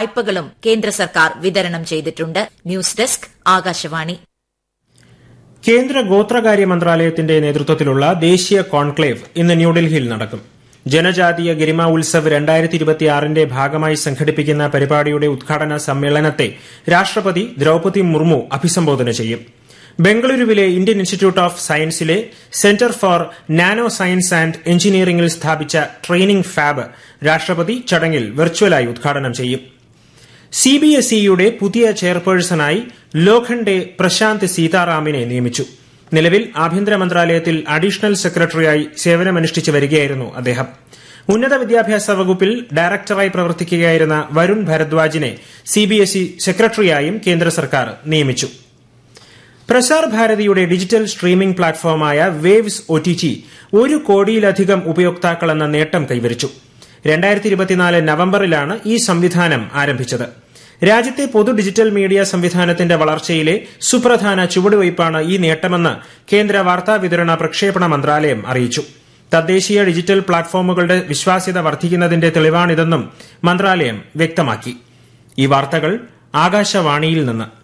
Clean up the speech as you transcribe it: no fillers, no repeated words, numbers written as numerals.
വായ്പകളും കേന്ദ്ര സർക്കാർ വിതരണം ചെയ്തിട്ടുണ്ട്. News desk Akashvani. കേന്ദ്ര ഗോത്രകാര്യ മന്ത്രാലയത്തിന്റെ നേതൃത്വത്തിലുള്ള ദേശീയ കോൺക്ലേവ് ഇന്ന് ന്യൂഡൽഹിയിൽ നടക്കും. ജനജാതീയ ഗരിമ ഉത്സവ് 2026ന്റെ ഭാഗമായി സംഘടിപ്പിക്കുന്ന പരിപാടിയുടെ ഉദ്ഘാടന സമ്മേളനത്തെ രാഷ്ട്രപതി ദ്രൌപദി മുർമു അഭിസംബോധന ചെയ്യും. ബംഗളൂരുവിലെ Indian institute of സയൻസിലെ centre for nano science and എഞ്ചിനീയറിംഗിൽ സ്ഥാപിച്ച ട്രെയിനിംഗ് ഫാബ് രാഷ്ട്രപതി ചടങ്ങിൽ വെർച്വലായി ഉദ്ഘാടനം ചെയ്യും. സിബിഎസ്ഇയുടെ പുതിയ ചെയർപേഴ്സണായി ലോഖണ്ഡെ പ്രശാന്ത് സീതാറാമിനെ നിയമിച്ചു. നിലവിൽ ആഭ്യന്തര മന്ത്രാലയത്തിൽ അഡീഷണൽ സെക്രട്ടറിയായി സേവനമനുഷ്ഠിച്ചു വരികയായിരുന്നു അദ്ദേഹം. ഉന്നത വിദ്യാഭ്യാസ വകുപ്പിൽ ഡയറക്ടറായി പ്രവർത്തിക്കുകയായിരുന്ന വരുൺ ഭരദ്വാജിനെ സിബിഎസ്ഇ സെക്രട്ടറിയായും കേന്ദ്ര സർക്കാർ നിയമിച്ചു. Prasar ഭാരതിയുടെ digital streaming പ്ലാറ്റ്ഫോമായ waves OTT 1 കോടിയിലധികം ഉപയോക്താക്കളെന്ന നേട്ടം കൈവരിച്ചു. 2024 നവംബറിലാണ് ഈ സംവിധാനം ആരംഭിച്ചത്. രാജ്യത്തെ പൊതു ഡിജിറ്റൽ മീഡിയ സംവിധാനത്തിന്റെ വളർച്ചയിലെ സുപ്രധാന ചുവടുവയ്പ്പാണ് ഈ നേട്ടമെന്ന് കേന്ദ്ര വാർത്താവിതരണ പ്രക്ഷേപണ മന്ത്രാലയം അറിയിച്ചു. തദ്ദേശീയ ഡിജിറ്റൽ പ്ലാറ്റ്ഫോമുകളുടെ വിശ്വാസ്യത വർദ്ധിക്കുന്നതിന്റെ തെളിവാണിതെന്നും മന്ത്രാലയം വ്യക്തമാക്കി. ഈ വാർത്തകൾ ആകാശവാണിയിൽ നിന്ന്.